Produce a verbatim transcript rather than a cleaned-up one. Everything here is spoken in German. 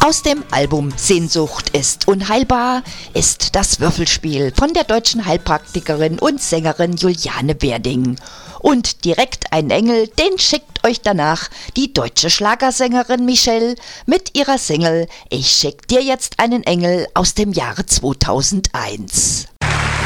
Aus dem Album Sehnsucht ist unheilbar ist das Würfelspiel von der deutschen Heilpraktikerin und Sängerin Juliane Werding. Und direkt ein Engel, den schickt euch danach die deutsche Schlagersängerin Michelle mit ihrer Single Ich schick dir jetzt einen Engel aus dem Jahre zweitausendeins.